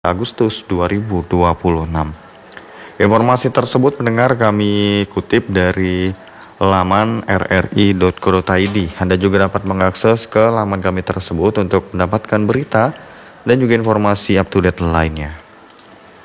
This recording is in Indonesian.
Agustus 2026. Informasi tersebut pendengar kami kutip dari laman rri.co.id. Anda juga dapat mengakses ke laman kami tersebut untuk mendapatkan berita dan juga informasi up to date lainnya.